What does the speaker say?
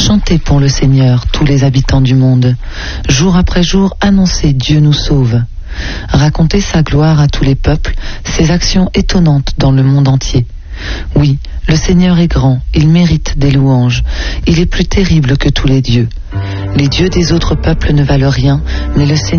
Chantez pour le Seigneur, tous les habitants du monde. Jour après jour, annoncez Dieu nous sauve. Racontez sa gloire à tous les peuples, ses actions étonnantes dans le monde entier. Oui, le Seigneur est grand, il mérite des louanges. Il est plus terrible que tous les dieux. Les dieux des autres peuples ne valent rien, mais le Seigneur